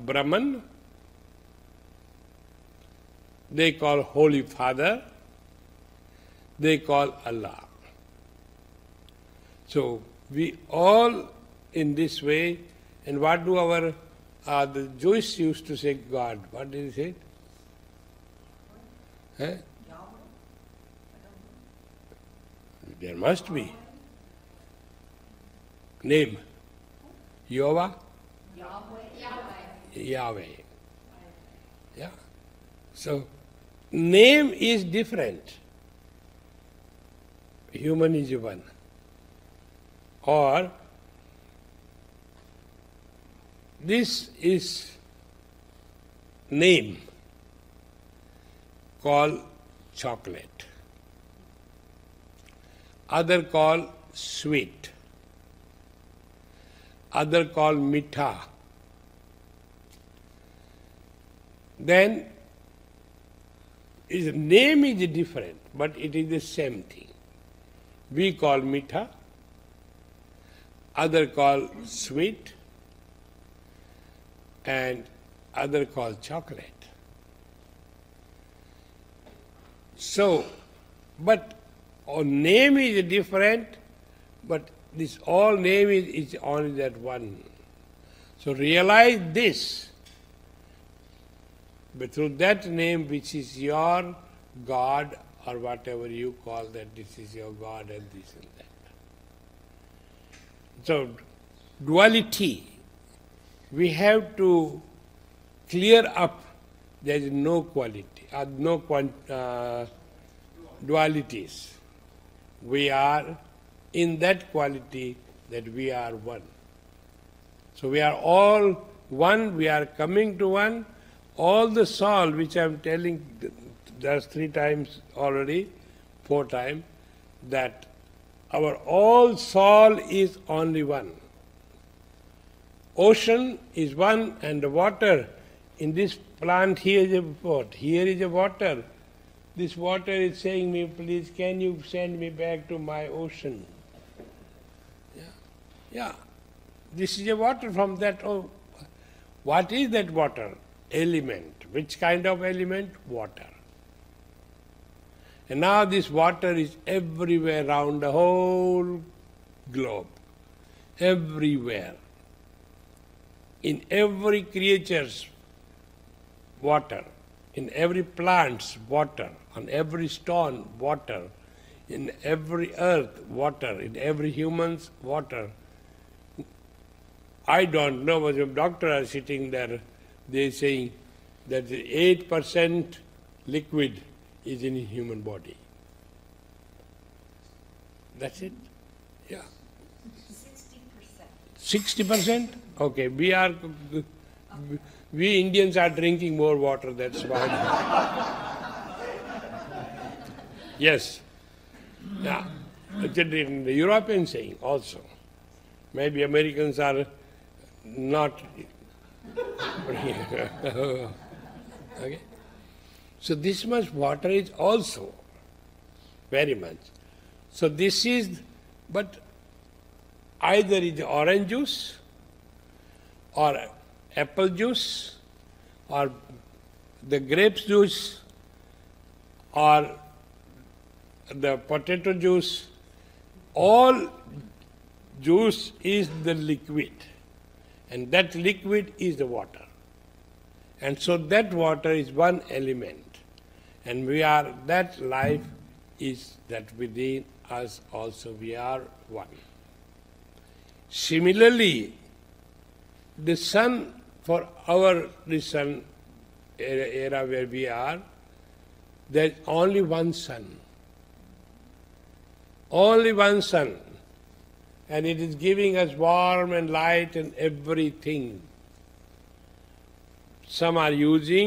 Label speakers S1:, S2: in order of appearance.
S1: Brahman, they call Holy Father, they call Allah. So we all in this way, and what do the Jews used to say God? What did he say? Eh? There must be. Name. Yahweh? Yahweh. Yeah. So, name is different. Human is one. Or, this is name called chocolate. Other call sweet. Other call mitha. Then his name is different, but it is the same thing. We call mitha, other call sweet, and other call chocolate. So, but our name is different, but this all name is only that one. So realize this, but through that name which is your God or whatever you call that, this is your God and this and that. So duality, we have to clear up. There is no quality, no dualities. We are in that quality that we are one. So we are all one, we are coming to one. All the soul, which I am telling, there's 3 times already, 4 times, that our all soul is only one. Ocean is one, and the water in this plant here is a pot, here is a water. This water is saying me, please can you send me back to my ocean? Yeah. This is a water from that. Oh, what is that water? Element. Which kind of element? Water. And now this water is everywhere around the whole globe. Everywhere. In every creature's water. In every plant's water. On every stone, water. In every earth, water. In every human's water. I don't know, but the doctors are sitting there, they're saying that 8% liquid is in human body. That's it? Yeah. 60%. 60%? Okay, we Indians are drinking more water, that's why. Yes. Yeah. The Europeans saying also. Maybe Americans are not. Okay. So this much water is also very much. So this is, but either it's orange juice or apple juice or the grape juice or the potato juice, all juice is the liquid, and that liquid is the water. And so that water is one element, and we are, that life is that within us also we are one. Similarly, the sun, for the sun era where we are, there is only one sun. Only one sun. And it is giving us warmth and light and everything. Some are using